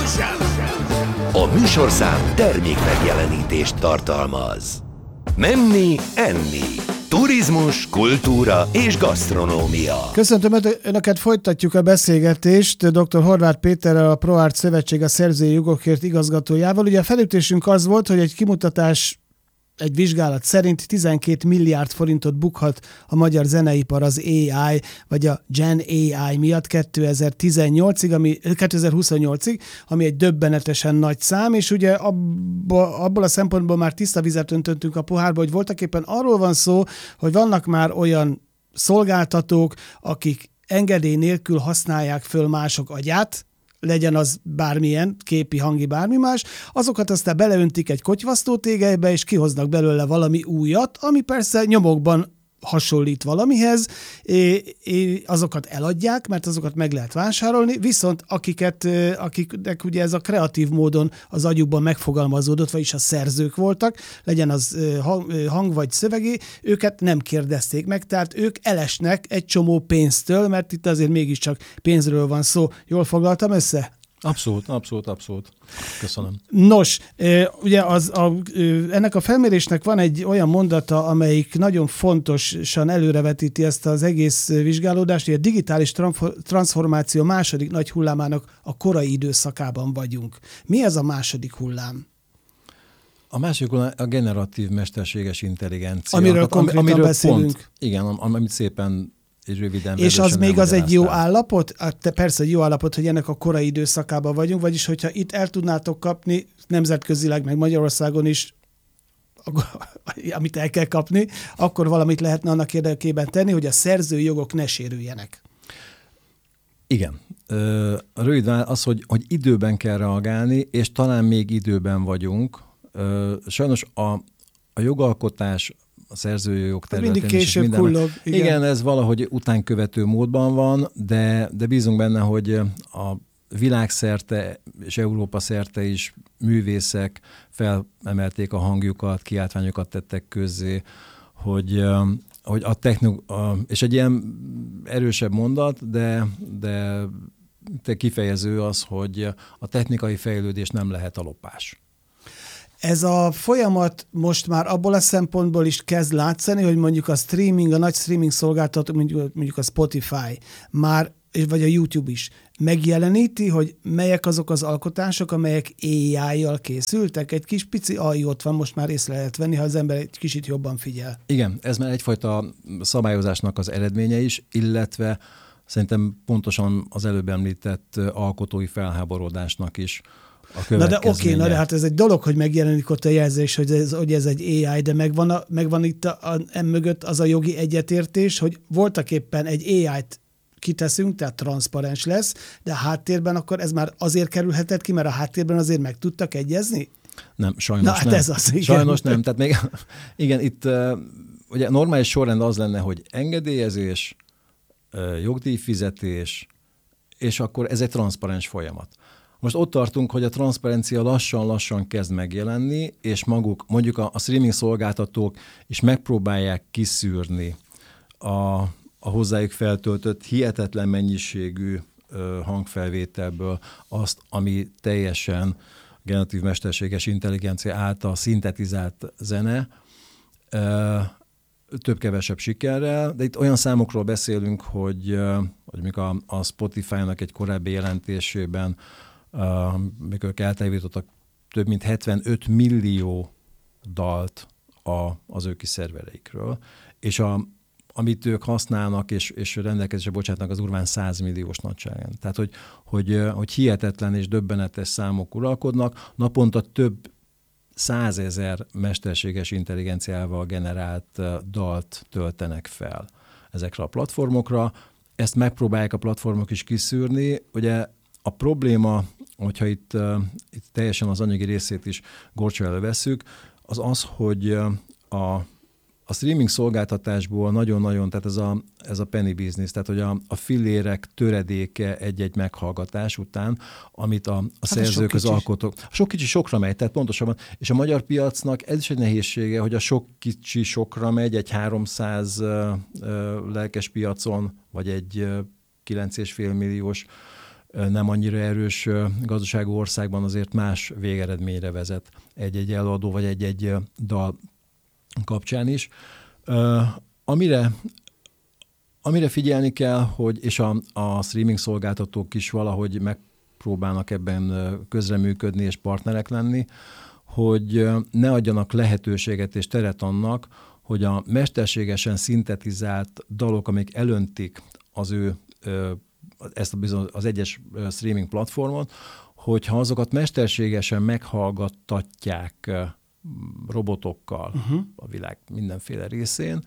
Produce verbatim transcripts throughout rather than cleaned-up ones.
A műsorszám termék megjelenítést tartalmaz. Menni, enni. Turizmus, kultúra és gasztronómia. Köszöntöm Önöket, folytatjuk a beszélgetést dr. Horváth Péterrel, a ProArt Szövetség a szerzői jogokért igazgatójával. Ugye a felütésünk az volt, hogy egy kimutatás, egy vizsgálat szerint tizenkét milliárd forintot bukhat a magyar zeneipar az á i, vagy a Gen á i miatt kétezer-tizennyolcig, ami, kétezer-huszonnyolcig, ami egy döbbenetesen nagy szám, és ugye abba, abból a szempontból már tiszta vizet öntöttünk a pohárba, hogy voltaképpen arról van szó, hogy vannak már olyan szolgáltatók, akik engedély nélkül használják föl mások agyát, legyen az bármilyen, képi, hangi, bármi más, azokat aztán beleöntik egy kotyvasztótégelybe, és kihoznak belőle valami újat, ami persze nyomokban hasonlít valamihez, azokat eladják, mert azokat meg lehet vásárolni, viszont akiket, akiknek ugye ez a kreatív módon az agyukban megfogalmazódott, vagyis a szerzők voltak, legyen az hang vagy szövegé, őket nem kérdezték meg, tehát ők elesnek egy csomó pénztől, mert itt azért mégiscsak pénzről van szó. Jól foglaltam össze? Abszolút, abszolút, abszolút. Köszönöm. Nos, ugye az, a, ennek a felmérésnek van egy olyan mondata, amelyik nagyon fontosan előrevetíti ezt az egész vizsgálódást, hogy a digitális transformáció második nagy hullámának a korai időszakában vagyunk. Mi ez a második hullám? A másik hullám a generatív mesterséges intelligencia. Amiről konkrétan amiről beszélünk. Pont, igen, amit szépen és röviden. És az még az egy jó állapot? Hát persze egy jó állapot, hogy ennek a korai időszakában vagyunk, vagyis hogyha itt el tudnátok kapni nemzetközileg, meg Magyarországon is, amit el kell kapni, akkor valamit lehetne annak érdekében tenni, hogy a szerzői jogok ne sérüljenek. Igen. A rövid válasz az, hogy, hogy időben kell reagálni, és talán még időben vagyunk. Sajnos a, a jogalkotás, a szerzői jog területén mindig később minden, kullog. Igen. igen, ez valahogy utánkövető módban van, de, de bízunk benne, hogy a világszerte és Európa szerte is művészek felemelték a hangjukat, kiáltványokat tettek közzé, hogy, hogy a technik, és egy ilyen erősebb mondat, de, de, de kifejező az, hogy a technikai fejlődés nem lehet a lopás. Ez a folyamat most már abból a szempontból is kezd látszani, hogy mondjuk a streaming, a nagy streaming szolgáltató, mondjuk, mondjuk a Spotify, már, vagy a YouTube is megjeleníti, hogy melyek azok az alkotások, amelyek á i-jal készültek. Egy kis pici á i ott van, most már észre lehet venni, ha az ember egy kicsit jobban figyel. Igen, ez már egyfajta szabályozásnak az eredménye is, illetve szerintem pontosan az előbb említett alkotói felháborodásnak is. Na de oké, na de hát ez egy dolog, hogy megjelenik ott a jelzés, hogy ez, hogy ez egy á i, de megvan, a, megvan itt a, a, emögött az a jogi egyetértés, hogy voltaképpen egy á i-t kiteszünk, tehát transzparens lesz, de a háttérben akkor ez már azért kerülhetett ki, mert a háttérben azért meg tudtak egyezni? Nem, sajnos Na, hát nem. Ez az, igen. Sajnos nem. Tehát még, igen, itt uh, ugye normális sorrend az lenne, hogy engedélyezés, uh, jogdíjfizetés, és akkor ez egy transzparens folyamat. Most ott tartunk, hogy a transzparencia lassan-lassan kezd megjelenni, és maguk, mondjuk a, a streaming szolgáltatók is megpróbálják kiszűrni a, a hozzájuk feltöltött hihetetlen mennyiségű ö, hangfelvételből azt, ami teljesen generatív mesterséges intelligencia által szintetizált zene, ö, több-kevesebb sikerrel, de itt olyan számokról beszélünk, hogy, hogy mikor a, a Spotify-nak egy korábbi jelentésében Uh, mikor eltávolítottak több mint hetvenöt millió dalt a, az ő kis szervereikről, és a, amit ők használnak és, és rendelkezésre bocsátnak, az durván száz milliós nagyságen. Tehát, hogy, hogy, hogy hihetetlen és döbbenetes számok uralkodnak, naponta több százezer mesterséges intelligenciával generált dalt töltenek fel ezekre a platformokra. Ezt megpróbálják a platformok is kiszűrni. Ugye a probléma, hogyha itt, uh, itt teljesen az anyagi részét is górcső elővesszük, az az, hogy uh, a, a streaming szolgáltatásból nagyon-nagyon, tehát ez a, ez a penny business, tehát hogy a, a fillérek töredéke egy-egy meghallgatás után, amit a, a hát szerzők, az alkotók... Sok kicsi sokra megy, tehát pontosabban, és a magyar piacnak ez is egy nehézsége, hogy a sok kicsi sokra megy egy háromszáz uh, uh, lelkes piacon, vagy egy uh, kilenc egész öt milliós nem annyira erős gazdaságú országban azért más végeredményre vezet egy-egy előadó vagy egy-egy dal kapcsán is. Amire, amire figyelni kell, hogy, és a, a streaming szolgáltatók is valahogy megpróbálnak ebben közreműködni és partnerek lenni, hogy ne adjanak lehetőséget és teret annak, hogy a mesterségesen szintetizált dalok, amik elöntik az ő ezt a bizony, az egyes streaming platformon, hogyha azokat mesterségesen meghallgattatják robotokkal uh-huh. a világ mindenféle részén,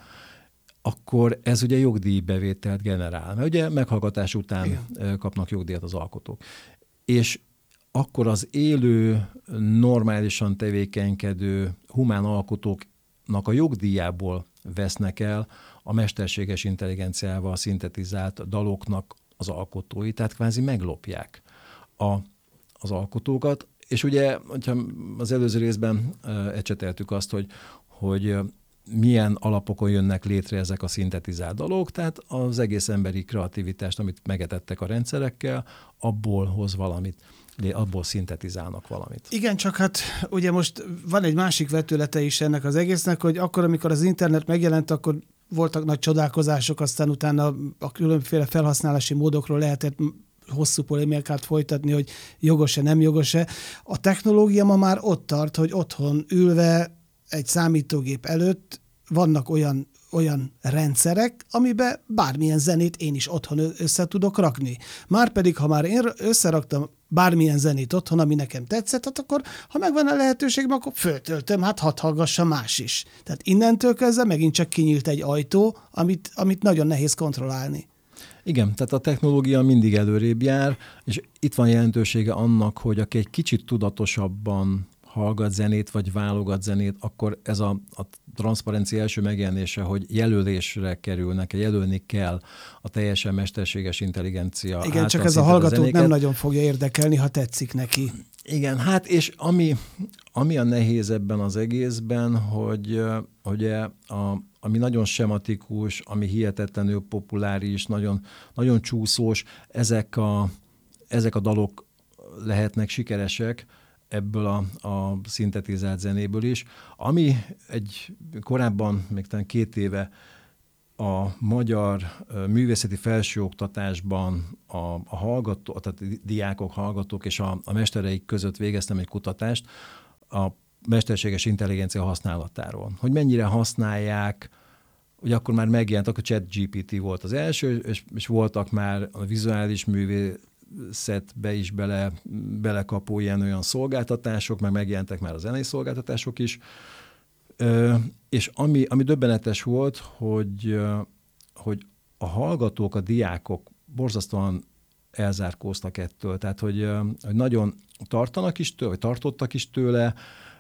akkor ez ugye jogdíjbevételt generál. Mert ugye meghallgatás után Igen. kapnak jogdíjat az alkotók. És akkor az élő, normálisan tevékenykedő humán alkotóknak a jogdíjából vesznek el a mesterséges intelligenciával szintetizált daloknak az alkotói, tehát kvázi meglopják a, az alkotókat. És ugye, hogyha az előző részben ecseteltük azt, hogy, hogy milyen alapokon jönnek létre ezek a szintetizált dalok, tehát az egész emberi kreativitást, amit megetettek a rendszerekkel, abból hoz valamit, abból szintetizálnak valamit. Igen, csak hát ugye most van egy másik vetülete is ennek az egésznek, hogy akkor, amikor az internet megjelent, akkor voltak nagy csodálkozások, aztán utána a különféle felhasználási módokról lehetett hosszú polémiákat folytatni, hogy jogos-e, nem jogos-e. A technológia ma már ott tart, hogy otthon ülve egy számítógép előtt vannak olyan, olyan rendszerek, amiben bármilyen zenét én is otthon össze tudok rakni. Márpedig, ha már én összeraktam bármilyen zenét otthon, ami nekem tetszett, hát akkor, ha megvan a lehetőségem, akkor föltöltöm, hát hadd hallgassa más is. Tehát innentől kezdve megint csak kinyílt egy ajtó, amit, amit nagyon nehéz kontrollálni. Igen, tehát a technológia mindig előrébb jár, és itt van jelentősége annak, hogy aki egy kicsit tudatosabban hallgat zenét, vagy válogat zenét, akkor ez a, a transzparencia első megjelenése, hogy jelölésre kerülnek, jelölni kell a teljesen mesterséges intelligencia. Igen, csak ez a hallgatót nem nagyon fogja érdekelni, ha tetszik neki. Igen, hát és ami, ami a nehéz ebben az egészben, hogy ugye a, ami nagyon sematikus, ami hihetetlenül populáris, nagyon, nagyon csúszós, ezek a, ezek a dalok lehetnek sikeresek ebből a, a szintetizált zenéből is. Ami egy korábban, még talán két éve a magyar művészeti felsőoktatásban a, a hallgatók, tehát a diákok, hallgatók és a, a mestereik között végeztem egy kutatást a mesterséges intelligencia használatáról. Hogy mennyire használják, ugye akkor már megjelent, akkor ChatGPT volt az első, és, és voltak már a vizuális művészetbe is bele, belekapó ilyen olyan szolgáltatások, meg megjelentek már a zenei szolgáltatások is. Ö, és ami, ami döbbenetes volt, hogy, hogy a hallgatók, a diákok borzasztóan elzárkóztak ettől. Tehát, hogy, hogy nagyon tartanak is tőle, vagy tartottak is tőle,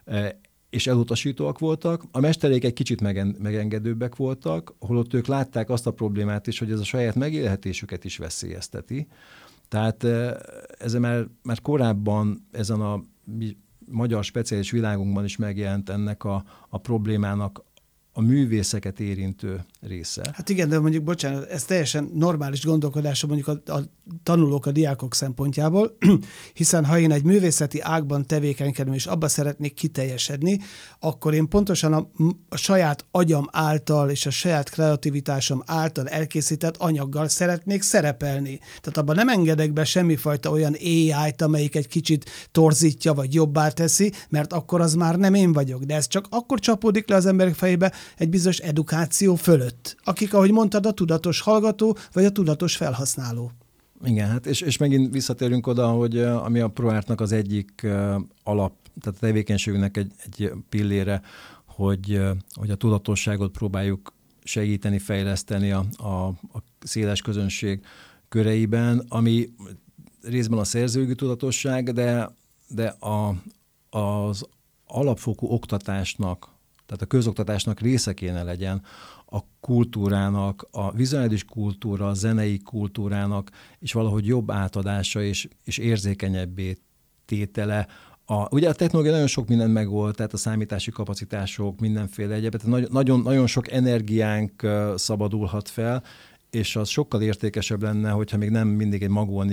és elutasítóak voltak. A mesterék egy kicsit megengedőbbek voltak, holott ők látták azt a problémát is, hogy ez a saját megélhetésüket is veszélyezteti. Tehát ez már, már korábban ezen a magyar speciális világunkban is megjelent ennek a, a problémának a művészeket érintő része. Hát igen, de mondjuk, bocsánat, ez teljesen normális gondolkodás mondjuk a, a tanulók, a diákok szempontjából, hiszen ha én egy művészeti ágban tevékenykedem, és abba szeretnék kiteljesedni, akkor én pontosan a, a saját agyam által és a saját kreativitásom által elkészített anyaggal szeretnék szerepelni. Tehát abban nem engedek be semmifajta olyan á í-t, amelyik egy kicsit torzítja, vagy jobbá teszi, mert akkor az már nem én vagyok. De ez csak akkor csapódik le az emberek fejébe egy bizonyos edukáció fölött, akik, ahogy mondtad, a tudatos hallgató, vagy a tudatos felhasználó. Igen, hát és, és megint visszatérünk oda, hogy ami a ProArt-nak az egyik alap, tehát a tevékenységünknek egy, egy pillére, hogy, hogy a tudatosságot próbáljuk segíteni, fejleszteni a, a, a széles közönség köreiben, ami részben a szerzőjogi tudatosság, de, de a, az alapfokú oktatásnak, tehát a közoktatásnak része kéne legyen a kultúrának, a vizuális kultúra, a zenei kultúrának, és valahogy jobb átadása és, és érzékenyebbé tétele. A, ugye a technológia nagyon sok mindent megold, tehát a számítási kapacitások, mindenféle egyébként, nagyon, nagyon, nagyon sok energiánk szabadulhat fel, és az sokkal értékesebb lenne, hogyha még nem mindig egy magolniuk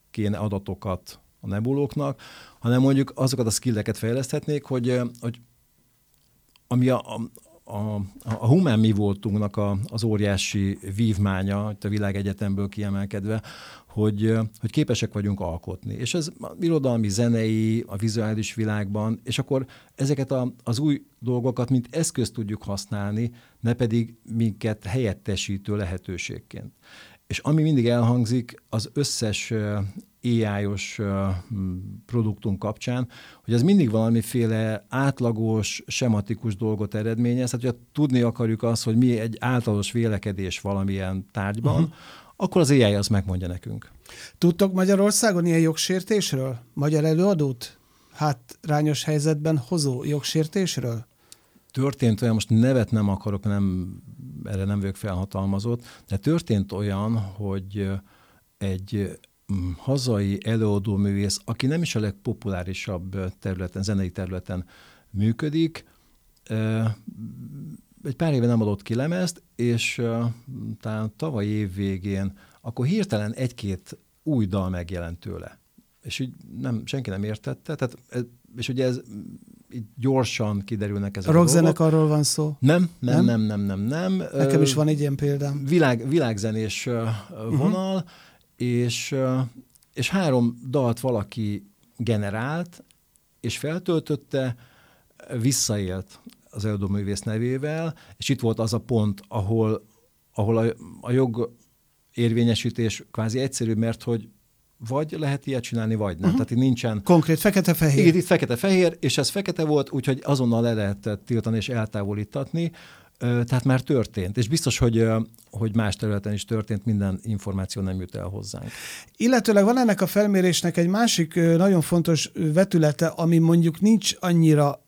kéne adatokat a nebulóknak, hanem mondjuk azokat a skilleket fejleszthetnék, hogy, hogy ami a, a, a, a humán mi voltunknak a, az óriási vívmánya, a világegyetemből kiemelkedve, hogy, hogy képesek vagyunk alkotni. És ez a irodalmi, zenei, a vizuális világban, és akkor ezeket a, az új dolgokat, mint eszközt tudjuk használni, ne pedig minket helyettesítő lehetőségként. És ami mindig elhangzik az összes á í-os produktunk kapcsán, hogy ez mindig valamiféle átlagos, sematikus dolgot eredményez. Tehát, hogyha tudni akarjuk azt, hogy mi egy általános vélekedés valamilyen tárgyban, uh-huh. akkor az á í az megmondja nekünk. Tudtok Magyarországon ilyen jogsértésről? Magyar előadót hátrányos helyzetben hozó jogsértésről? Történt olyan, most nevet nem akarok, nem, erre nem vagyok felhatalmazott, de történt olyan, hogy egy hazai előadóművész, aki nem is a legpopulárisabb területen, zenei területen működik, egy pár éve nem adott ki lemezt, és talán tavaly év végén akkor hirtelen egy-két új dal megjelent tőle. És így nem, senki nem értette, tehát, és ugye ez így gyorsan kiderülnek ezek a, a rockzenekarról van szó? Nem, nem, nem, nem, nem, nem. Nekem is van egy ilyen példám. Világ, világzenés vonal, uh-huh. és, és három dalt valaki generált, és feltöltötte, visszaélt az előadóművész nevével, és itt volt az a pont, ahol, ahol a, a jog érvényesítés kvázi egyszerű, mert hogy vagy lehet ilyet csinálni, vagy nem. Uh-huh. Tehát itt nincsen... Konkrét fekete-fehér. Igen, itt fekete-fehér, és ez fekete volt, úgyhogy azonnal le lehetett tiltani és eltávolítatni. Tehát már történt. És biztos, hogy, hogy más területen is történt, minden információ nem jut el hozzánk. Illetőleg van ennek a felmérésnek egy másik nagyon fontos vetülete, ami mondjuk nincs annyira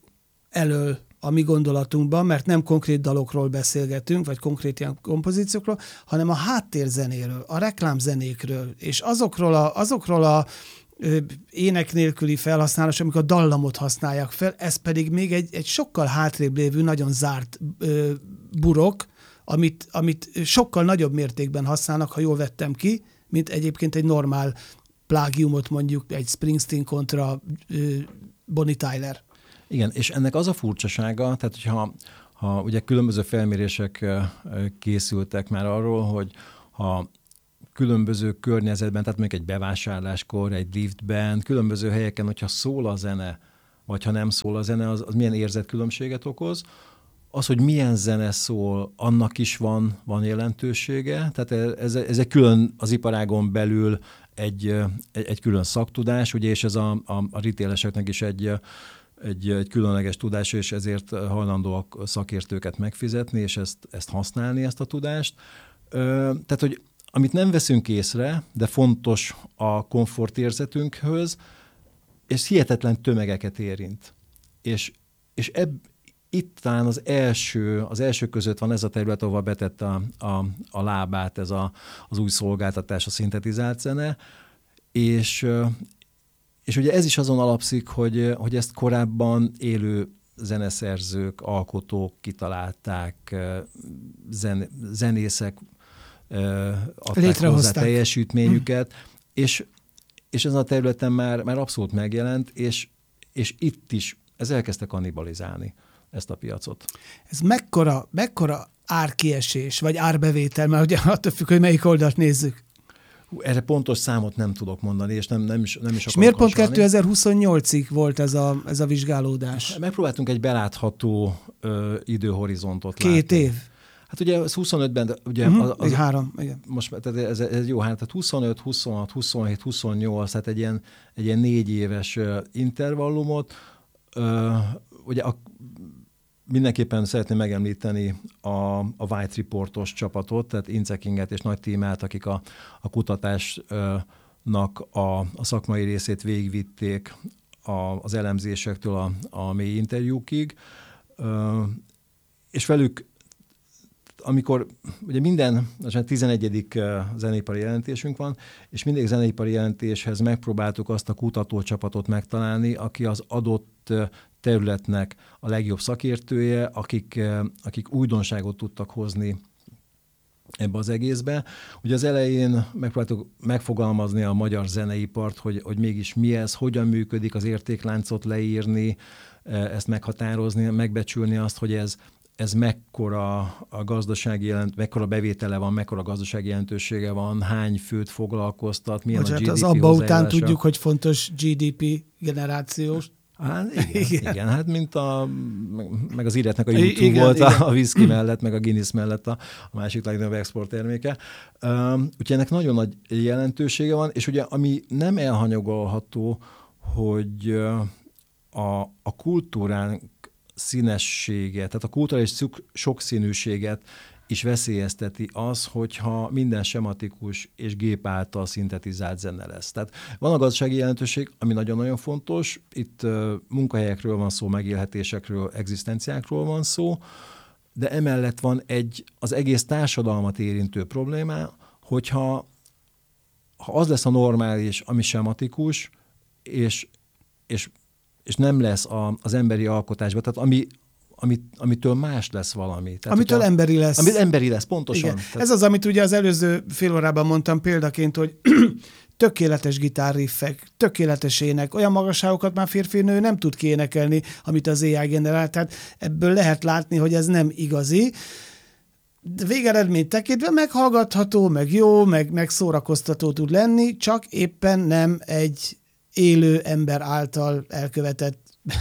elől a mi gondolatunkban, mert nem konkrét dalokról beszélgetünk, vagy konkrét ilyen kompozíciókról, hanem a háttérzenéről, a reklámzenékről, és azokról a, azokról a ö, ének nélküli felhasználás, amikor a dallamot használják fel, ez pedig még egy, egy sokkal hátrébb lévő, nagyon zárt ö, burok, amit, amit sokkal nagyobb mértékben használnak, ha jól vettem ki, mint egyébként egy normál plágiumot, mondjuk egy Springsteen kontra ö, Bonnie Tyler. Igen, és ennek az a furcsasága, tehát hogyha ha ugye különböző felmérések készültek már arról, hogy ha különböző környezetben, tehát mondjuk egy bevásárláskor, egy liftben, különböző helyeken, hogyha szól a zene, vagy ha nem szól a zene, az, az milyen érzetkülönbséget okoz. Az, hogy milyen zene szól, annak is van, van jelentősége. Tehát ez, ez egy külön az iparágon belül egy, egy, egy külön szaktudás, ugye, és ez a, a, a retail-eseknek is egy Egy, egy különleges tudás, és ezért hajlandóak szakértőket megfizetni, és ezt, ezt használni, ezt a tudást. Ö, tehát, hogy amit nem veszünk észre, de fontos a komfortérzetünkhöz, és hihetetlen tömegeket érint. És, és ebb, itt talán az első, az első között van ez a terület, ahol betett a, a, a lábát, ez a, az új szolgáltatás, a szintetizált zene, és És ugye ez is azon alapszik, hogy, hogy ezt korábban élő zeneszerzők, alkotók kitalálták, zen, zenészek adták hozzá teljesítményük,et, és, és ezen a területen már, már abszolút megjelent, és, és itt is ez elkezdte kannibalizálni ezt a piacot. Ez mekkora, mekkora árkiesés, vagy árbevétel, mert ugye attól függ, hogy melyik oldalt nézzük. Erre pontos számot nem tudok mondani, és nem, nem is, nem is és miért pont kétezer-huszonnyolcig volt ez a, ez a vizsgálódás? Megpróbáltunk egy belátható ö, időhorizontot Két látni. Két év? Hát ugye az huszonötben, ugye uh-huh, az, az, három, igen. Most tehát ez, ez jó, hát huszonöt, huszonhat, huszonhét, huszonnyolc, tehát egy ilyen, egy ilyen négy éves uh, intervallumot. Uh, ugye a, mindenképpen szeretném megemlíteni a, a White Reportos csapatot, tehát Incekinget és Nagy Tímát, akik a, a kutatásnak a, a szakmai részét végigvitték a, az elemzésektől a, a mély interjúkig, uh, és velük amikor ugye minden, az tizenegyedik zeneipari jelentésünk van, és mindig zeneipari jelentéshez megpróbáltuk azt a kutatócsapatot megtalálni, aki az adott területnek a legjobb szakértője, akik, akik újdonságot tudtak hozni ebbe az egészbe. Ugye az elején megpróbáltuk megfogalmazni a magyar zeneipart, hogy, hogy mégis mi ez, hogyan működik, az értékláncot leírni, ezt meghatározni, megbecsülni azt, hogy ez, ez mekkora a gazdasági jelent, mekkora bevétele van, mekkora gazdasági jelentősége van, hány főt foglalkoztat, milyen Bocsánat, a gé dé pé az abba után hozzájárulása. tudjuk, hogy fontos gé dé pé generációs. Hát igen, igen. igen, hát mint a, meg az Iretnek a I- YouTube igen, volt igen. a, a whisky mellett, meg a Guinness mellett a, a másik legnagyobb exportterméke. Um, úgyhogy ennek nagyon nagy jelentősége van, és ugye ami nem elhanyagolható, hogy a, a kultúránk színessége, tehát a kulturális sokszínűséget is veszélyezteti az, hogyha minden sematikus és gép által szintetizált zene lesz. Tehát van a gazdasági jelentőség, ami nagyon-nagyon fontos. Itt uh, munkahelyekről van szó, megélhetésekről, egzisztenciákról van szó, de emellett van egy az egész társadalmat érintő probléma, hogyha ha az lesz a normális, ami sematikus, és, és, és nem lesz a, az emberi alkotásban, tehát ami Amit, amitől más lesz valami. Tehát, amitől a, emberi lesz. Amit emberi lesz, pontosan. Igen. Tehát... Ez az, amit ugye az előző fél órában mondtam példaként, hogy tökéletes gitárriffek, tökéletes ének, olyan magasságokat már férfi-nő nem tud kiénekelni, amit az á i generál. Tehát ebből lehet látni, hogy ez nem igazi. De végeredményt tekintve meghallgatható, meg jó, meg, meg szórakoztató tud lenni, csak éppen nem egy élő ember által elkövetett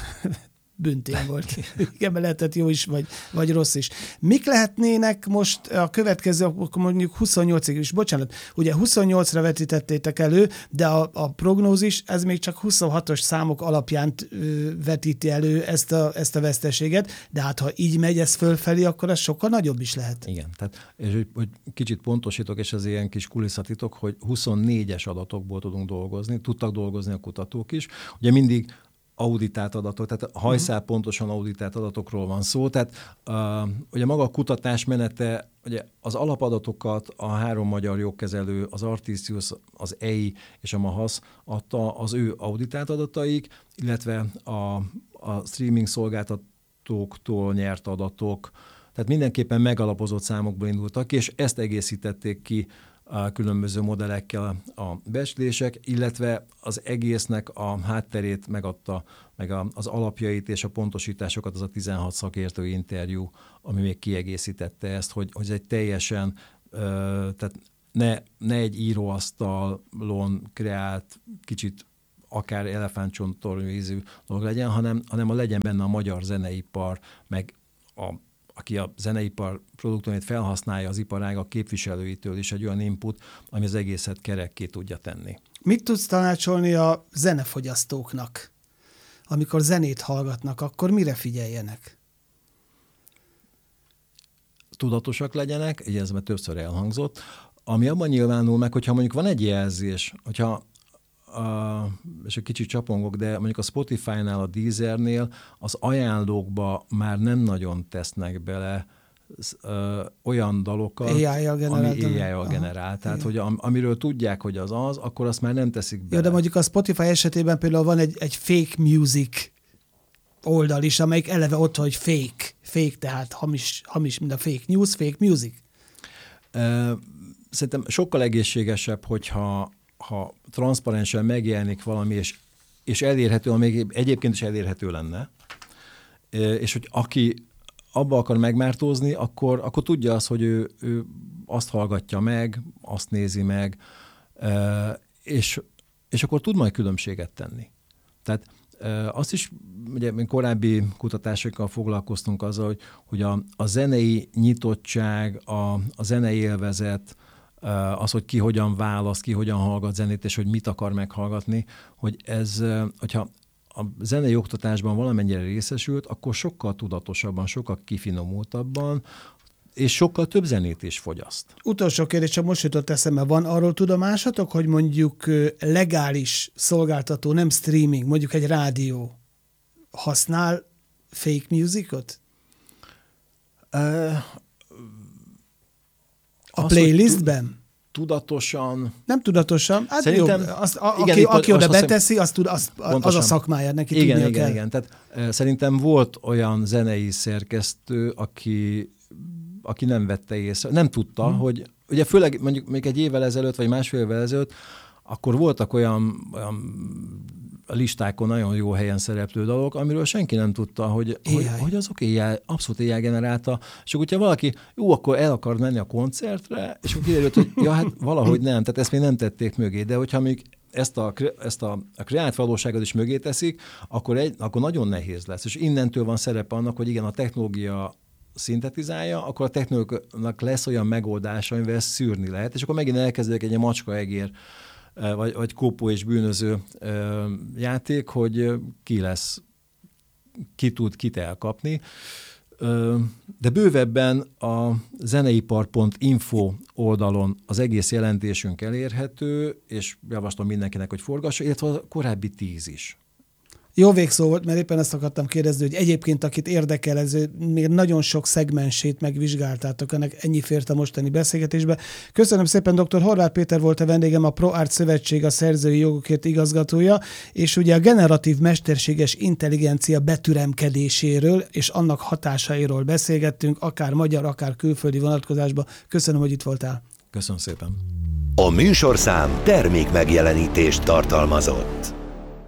bűntén volt. Igen, lehetett jó is, vagy, vagy rossz is. Mik lehetnének most a következő, mondjuk huszonnyolcig is, bocsánat, ugye huszonnyolcra vetítettétek elő, de a, a prognózis, ez még csak huszonhatos számok alapján ö, vetíti elő ezt a, ezt a veszteséget, de hát ha így megy ez fölfelé, akkor ez sokkal nagyobb is lehet. Igen, tehát és hogy, hogy kicsit pontosítok, és ez ilyen kis kulisszatitok, hogy huszonnégyes adatokból tudunk dolgozni, tudtak dolgozni a kutatók is. Ugye mindig auditált adatok, tehát hajszál uh-huh. pontosan auditált adatokról van szó, tehát uh, ugye maga a kutatás menete, ugye az alapadatokat a három magyar jogkezelő, az Artisius, az é i és a MAHASZ adta az ő auditált adataik, illetve a, a streaming szolgáltatóktól nyert adatok, tehát mindenképpen megalapozott számokból indultak ki, és ezt egészítették ki a különböző modellekkel a becslések, illetve az egésznek a hátterét megadta, meg a, az alapjait és a pontosításokat az a tizenhat szakértői interjú, ami még kiegészítette ezt, hogy, hogy ez egy teljesen, ö, tehát ne, ne egy íróasztalon kreált, kicsit akár elefántcsontornyú ízű dolog legyen, hanem, hanem a legyen benne a magyar zeneipar, meg a aki a zeneipar produktumét felhasználja az iparágak képviselőitől is egy olyan input, ami az egészet kerekké tudja tenni. Mit tudsz tanácsolni a zenefogyasztóknak? Amikor zenét hallgatnak, akkor mire figyeljenek? Tudatosak legyenek, ugye ez már többször elhangzott, ami abban nyilvánul meg, hogyha mondjuk van egy jelzés, hogyha Uh, és egy kicsit csapongok, de mondjuk a Spotify-nál, a Deezernél az ajánlókba már nem nagyon tesznek bele uh, olyan dalokat, á i-jal generált, ami á i-jal generál. Tehát, hogy am, amiről tudják, hogy az az, akkor azt már nem teszik bele. Jó, de mondjuk a Spotify esetében például van egy, egy fake music oldal is, amelyik eleve ott, hogy fake. Fake, tehát hamis, hamis, mint a fake news, fake music. Uh, szerintem sokkal egészségesebb, hogyha ha transzparensen megjelenik valami, és, és elérhető, ami egyébként is elérhető lenne, és hogy aki abba akar megmártózni, akkor, akkor tudja azt, hogy ő, ő azt hallgatja meg, azt nézi meg, és, és akkor tud majd különbséget tenni. Tehát azt is, ugye korábbi kutatásokkal foglalkoztunk azzal, hogy, hogy a, a zenei nyitottság, a, a zenei élvezet, az, hogy ki hogyan választ, ki hogyan hallgat zenét, és hogy mit akar meghallgatni, hogy ez, hogyha a zenei oktatásban valamennyire részesült, akkor sokkal tudatosabban, sokkal kifinomultabban, és sokkal több zenét is fogyaszt. Utolsó kérdés, csak most jutott eszembe, van arról tudomásatok, hogy mondjuk legális szolgáltató, nem streaming, mondjuk egy rádió használ fake musicot? Uh, A playlistben? Tudatosan. Nem tudatosan. Hát szerintem, jó, azt, a, igen, aki, itt, aki oda azt beteszi, azt tud, azt, az a szakmája, neki igen, tudnia igen, kell. Igen, tehát uh, szerintem volt olyan zenei szerkesztő, aki aki nem vette észre, nem tudta, hmm. hogy ugye főleg mondjuk még egy évvel ezelőtt, vagy másfél évvel ezelőtt, akkor voltak olyan, olyan listákon nagyon jó helyen szereplő dalok, amiről senki nem tudta, hogy, hogy, hogy azok éjjel, abszolút á i generálta. És akkor, hogyha valaki, jó, akkor el akar menni a koncertre, és akkor kiderült, hogy ja, hát valahogy nem, tehát ezt még nem tették mögé, de hogyha még ezt a, ezt a, a kreált valóságot is mögé teszik, akkor, egy, akkor nagyon nehéz lesz. És innentől van szerepe annak, hogy igen, a technológia szintetizálja, akkor a technológiának lesz olyan megoldása, amivel ezt szűrni lehet, és akkor megint elkezdődik egy macska-egér, vagy, vagy kópó és bűnöző ö, játék, hogy ki lesz, ki tud kit elkapni. Ö, de bővebben a zeneipar pont info oldalon az egész jelentésünk elérhető, és javaslom mindenkinek, hogy forgassa, illetve a korábbi tíz is. Jó végszó volt, mert éppen ezt akartam kérdezni, hogy egyébként akit érdekel, ez még nagyon sok szegmensét megvizsgáltátok, ennek ennyi fért a mostani beszélgetésbe. Köszönöm szépen, dr. Horváth Péter volt a vendégem, a ProArt Szövetség a szerzői jogokért igazgatója, és ugye a generatív mesterséges intelligencia betüremkedéséről és annak hatásairól beszélgettünk, akár magyar, akár külföldi vonatkozásban. Köszönöm, hogy itt voltál. Köszönöm szépen. A műsorszám termék megjelenítést tartalmazott.